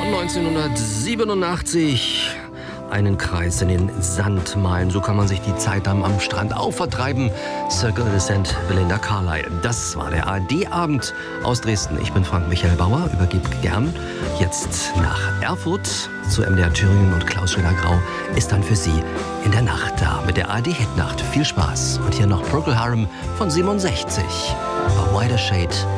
Jahr 1987. Einen Kreis in den Sand malen, so kann man sich die Zeit am Strand auch vertreiben. Circle in the Sand, Belinda Carlisle. Das war der ARD-Abend aus Dresden. Ich bin Frank Michael Bauer, übergebe gern jetzt nach Erfurt zu MDR Thüringen und Klaus Schöner-Grau ist dann für Sie in der Nacht da mit der ARD-Hitnacht. Viel Spaß. Und hier noch Procol Harum von 67. A Wider Shade